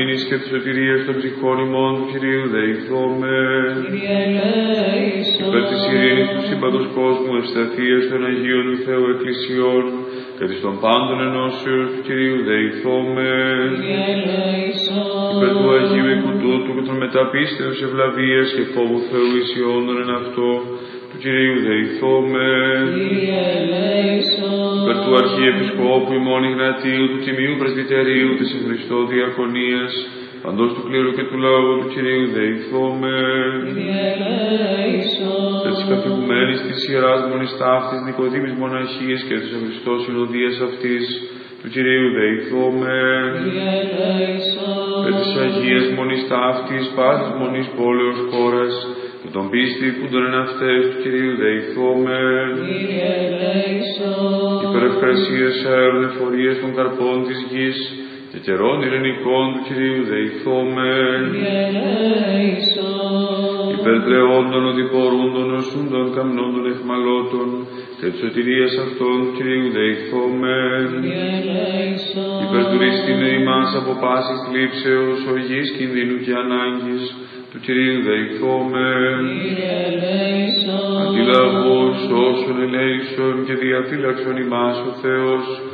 και της σωτηρίας των ψυχών ημών του Κυρίου δεηθόμεν. Υπέρ της ειρήνης του σύμπαντος κόσμου, ευσταθίας των Αγίων του Θεού Εκκλησιών και της των πάντων ενώσεως του Κυρίου δεηθόμεν. Υπέρ του Αγίου οίκου τούτου και των μεταπίστεως ευλαβίας και φόβου Θεού ισιόντων εν αυτό του Κυρίου δεηθόμεν. Υπέρ του Αρχιεπισκόπου ημών Ιγνατίου του Τιμίου Πρεσβυτερίου της εν Χριστώ Διακονίας παντός του κλήρου και του λαού του Κυρίου δεηθόμεν. Και της καθηγουμένης της Ιεράς Μονής Ταύτης Νικοδήμης Μοναχίας και της εν Χριστώ Συνοδείας αυτής του Κυρίου δεηθόμεν. Και της Αγίας Μονής Ταύτης πάσης Μονής πόλεως χώρας και των πίστη που τον εν αυτές του Κυρίου δεηθόμεν. Υπερευκρασίες αέρων εφορίες των καρπών της γης και καιρών ειρηνικών του Κυρίου δεηθόμεν. Υπερπλεόντων οδηπορούντων οσούντων καμνόντων εχμαλώτων και της σωτηρίας αυτών του Κυρίου δεηθόμεν. Υπερτουρίστην ημάς από πάσης θλίψεως, οργής, κινδύνου και ανάγκης του Κυρίου δεηθόμεν. Αντιλαβούς όσων ελέησον και διαφύλαξον ημάς ο Θεός